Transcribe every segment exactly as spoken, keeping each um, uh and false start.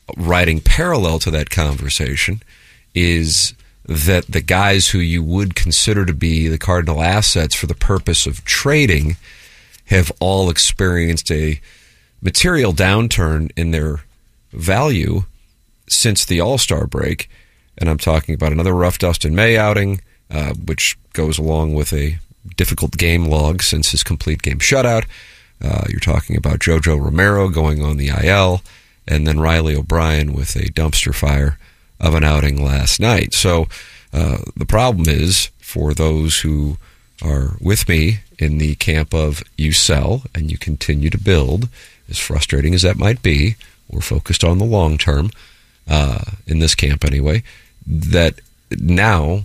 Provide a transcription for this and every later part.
riding parallel to that conversation is that the guys who you would consider to be the Cardinal assets for the purpose of trading have all experienced a material downturn in their value since the All-Star break. And I'm talking about another rough Dustin May outing, uh, which goes along with a difficult game log since his complete game shutout. Uh, you're talking about JoJo Romero going on the I L, and then Riley O'Brien with a dumpster fire of an outing last night. So uh, the problem is, for those who are with me in the camp of you sell and you continue to build, as frustrating as that might be, we're focused on the long term, uh, in this camp anyway, that now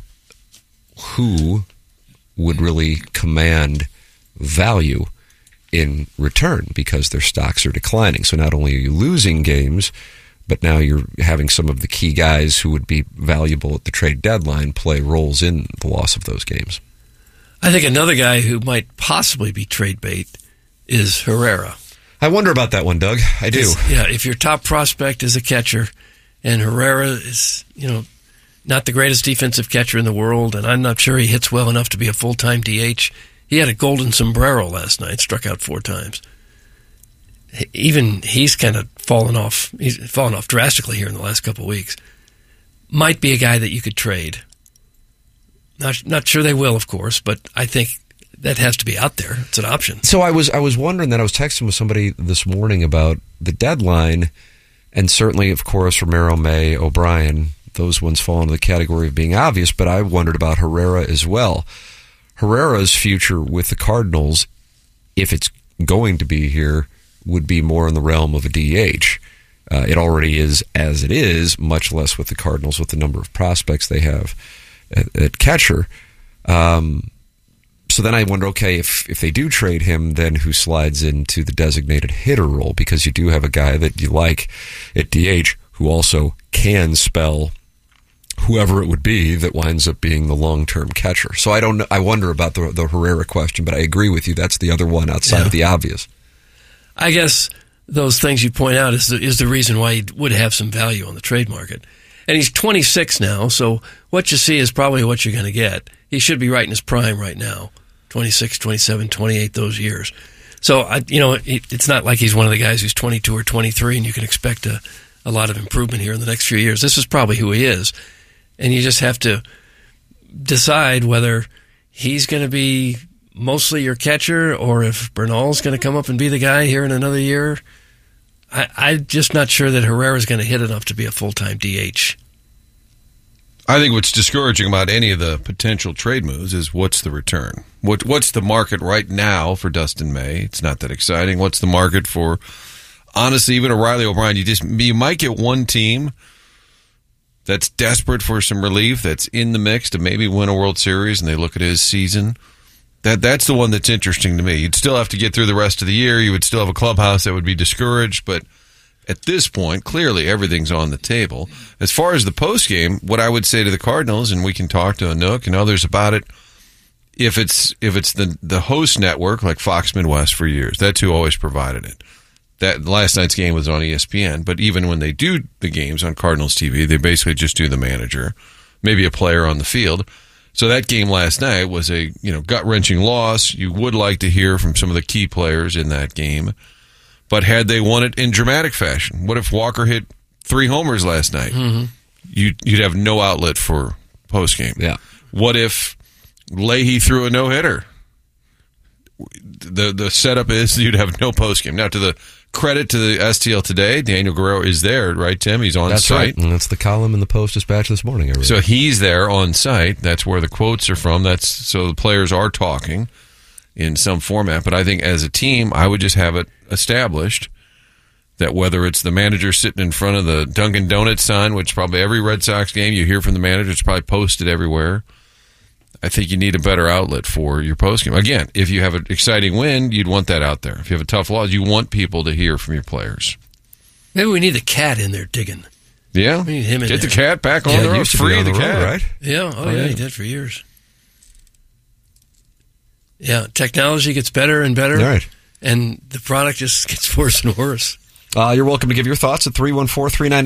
who would really command value in return, because their stocks are declining. So not only are you losing games, but now you're having some of the key guys who would be valuable at the trade deadline play roles in the loss of those games. I think another guy who might possibly be trade bait is Herrera. I wonder about that one, Doug. I do. Yeah, if your top prospect is a catcher, and Herrera is, you know, not the greatest defensive catcher in the world, and I'm not sure he hits well enough to be a full-time D H. He had a golden sombrero last night, struck out four times. Even he's kind of fallen off. He's fallen off drastically here in the last couple of weeks. Might be a guy that you could trade. Not not sure they will, of course, but I think that has to be out there. It's an option. So I was I was wondering that I was texting with somebody this morning about the deadline, and certainly, of course, Romero, May, O'Brien, those ones fall into the category of being obvious, but I wondered about Herrera as well. Herrera's future with the Cardinals, if it's going to be here, would be more in the realm of a D H. Uh, it already is as it is, much less with the Cardinals with the number of prospects they have at, at catcher. Um, so then I wonder, okay, if, if they do trade him, then who slides into the designated hitter role? Because you do have a guy that you like at D H who also can spell whoever it would be that winds up being the long-term catcher. So I don't know, I wonder about the, the Herrera question, but I agree with you. That's the other one outside yeah. of the obvious. I guess those things you point out is the, is the reason why he would have some value on the trade market. And he's twenty-six now, so what you see is probably what you're going to get. He should be right in his prime right now, twenty-six, twenty-seven, twenty-eight, those years. So, I, you know, it, it's not like he's one of the guys who's twenty-two or twenty-three and you can expect a, a lot of improvement here in the next few years. This is probably who he is. And you just have to decide whether he's going to be mostly your catcher or if Bernal's going to come up and be the guy here in another year. I, I'm just not sure that Herrera's going to hit enough to be a full-time D H. I think what's discouraging about any of the potential trade moves is what's the return? What What's the market right now for Dustin May? It's not that exciting. What's the market for, honestly, even a Riley O'Brien? You just you might get one team that's desperate for some relief, that's in the mix to maybe win a World Series, and they look at his season. That That's the one that's interesting to me. You'd still have to get through the rest of the year. You would still have a clubhouse that would be discouraged, but at this point, clearly everything's on the table. As far as the postgame, what I would say to the Cardinals, and we can talk to Anook and others about it, if it's if it's the, the host network, like Fox Midwest for years, that's who always provided it. That last night's game was on E S P N, but even when they do the games on Cardinals T V, they basically just do the manager, maybe a player on the field. So that game last night was a you know gut-wrenching loss. You would like to hear from some of the key players in that game, but had they won it in dramatic fashion, what if Walker hit three homers last night? Mm-hmm. You'd, you'd have no outlet for postgame. Yeah. What if Leahy threw a no-hitter? The the setup is you'd have no postgame. Now, to the credit to the S T L today, Daniel Guerrero is there, right, Tim? He's on that's site. Right. And that's the column in the Post-Dispatch this morning. I read. So he's there on site. That's where the quotes are from. That's so the players are talking in some format. But I think as a team, I would just have it established that whether it's the manager sitting in front of the Dunkin' Donuts sign, which probably every Red Sox game you hear from the manager, it's probably posted everywhere. I think you need a better outlet for your postgame. Again, if you have an exciting win, you'd want that out there. If you have a tough loss, you want people to hear from your players. Maybe we need the cat in there digging. Yeah, we need him in get there. the cat back on yeah, the road. Used to Free be on the, the cat, road, right? Yeah, oh, oh yeah, yeah, he did for years. Yeah, technology gets better and better, right, and the product just gets worse and worse. Uh, you're welcome to give your thoughts at three one four, three nine